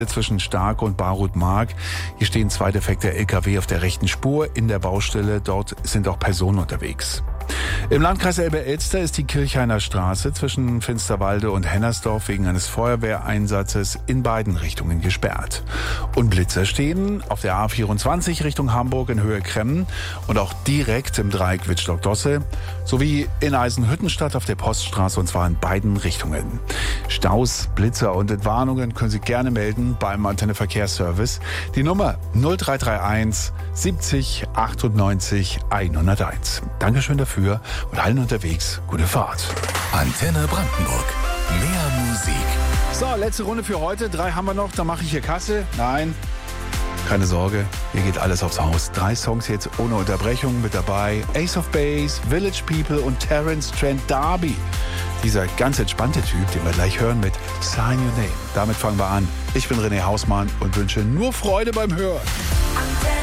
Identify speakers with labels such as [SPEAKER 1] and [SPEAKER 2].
[SPEAKER 1] zwischen Starke und Barut-Mark. Hier stehen 2 defekte LKW auf der rechten Spur in der Baustelle. Dort sind auch Personen unterwegs. Im Landkreis Elbe-Elster ist die Kirchhainer Straße zwischen Finsterwalde und Hennersdorf wegen eines Feuerwehreinsatzes in beiden Richtungen gesperrt. Und Blitzer stehen auf der A24 Richtung Hamburg in Höhe Kremmen und auch direkt im Dreieck Wittstock-Dosse sowie in Eisenhüttenstadt auf der Poststraße, und zwar in beiden Richtungen. Staus, Blitzer und Entwarnungen können Sie gerne melden beim Antenne Verkehrsservice. Die Nummer 0331 70 98 101. Dankeschön dafür und allen unterwegs gute Fahrt.
[SPEAKER 2] Antenne Brandenburg. Mehr Musik.
[SPEAKER 1] So, letzte Runde für heute. 3 haben wir noch, dann mache ich hier Kasse. Nein, keine Sorge, hier geht alles aufs Haus. 3 Songs jetzt ohne Unterbrechung mit dabei. Ace of Base, Village People und Terence Trent D'Arby. Dieser ganz entspannte Typ, den wir gleich hören mit Sign Your Name. Damit fangen wir an. Ich bin René Hausmann und wünsche nur Freude beim Hören.